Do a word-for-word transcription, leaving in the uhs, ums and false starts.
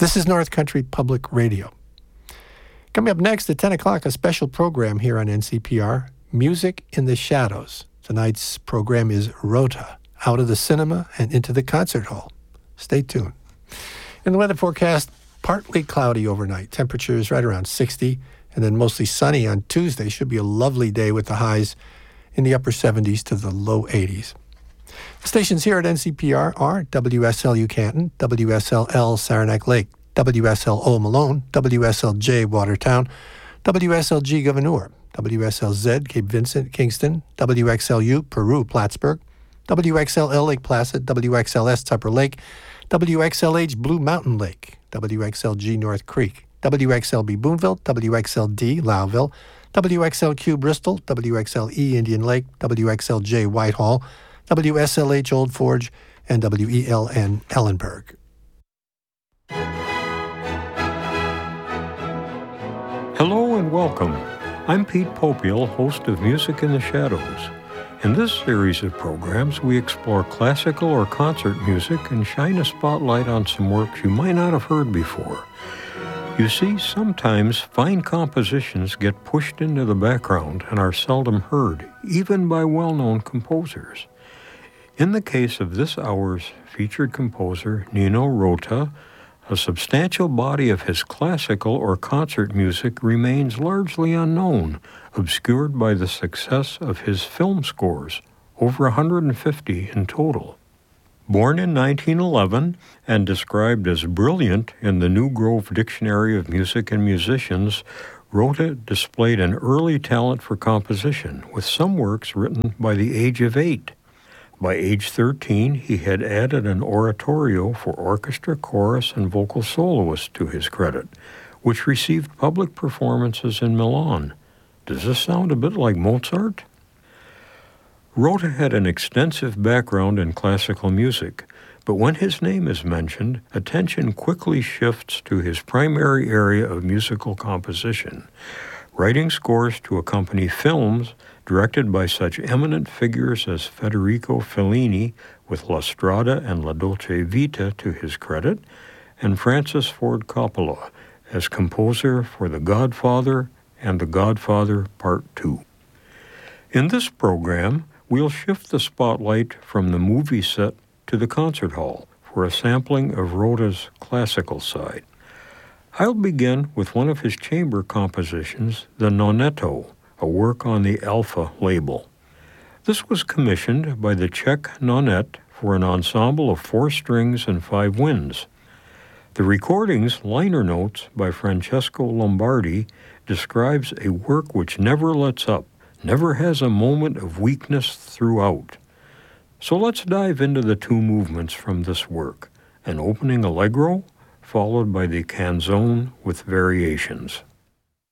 This is North Country Public Radio. Coming up next at ten o'clock, a special program here on N C P R, Music in the Shadows. Tonight's program is Rota, out of the cinema and into the concert hall. Stay tuned. In the weather forecast, partly cloudy overnight. Temperatures right around sixty, and then mostly sunny on Tuesday. Should be a lovely day with the highs in the upper seventies to the low eighties. The stations here at N C P R are W S L U Canton, W S L L Saranac Lake, W S L O Malone, W S L J Watertown, W S L G Gouverneur, W S L Z Cape Vincent, Kingston, W X L U Peru, Plattsburgh, W X L L Lake Placid, W X L S Tupper Lake, W X L H Blue Mountain Lake, W X L G North Creek, W X L B Boonville, W X L D Lowville, W X L Q Bristol, W X L E Indian Lake, W X L J Whitehall, W S L H Old Forge, and W E L N Ellenburg. Hello and welcome. I'm Pete Popiel, host of Music in the Shadows. In this series of programs, we explore classical or concert music and shine a spotlight on some works you might not have heard before. You see, sometimes fine compositions get pushed into the background and are seldom heard, even by well-known composers. In the case of this hour's featured composer, Nino Rota, a substantial body of his classical or concert music remains largely unknown, obscured by the success of his film scores, over one hundred fifty in total. Born in nineteen eleven and described as brilliant in the New Grove Dictionary of Music and Musicians, Rota displayed an early talent for composition, with some works written by the age of eight. By age thirteen, he had added an oratorio for orchestra, chorus, and vocal soloists to his credit, which received public performances in Milan. Does this sound a bit like Mozart? Rota had an extensive background in classical music, but when his name is mentioned, attention quickly shifts to his primary area of musical composition, writing scores to accompany films directed by such eminent figures as Federico Fellini, with La Strada and La Dolce Vita to his credit, and Francis Ford Coppola as composer for The Godfather and The Godfather Part two. In this program, we'll shift the spotlight from the movie set to the concert hall for a sampling of Rota's classical side. I'll begin with one of his chamber compositions, the Nonetto, a work on the Alpha label. This was commissioned by the Czech Nonet for an ensemble of four strings and five winds. The recording's liner notes by Francesco Lombardi describes a work which never lets up, never has a moment of weakness throughout. So let's dive into the two movements from this work, an opening allegro followed by the canzone with variations.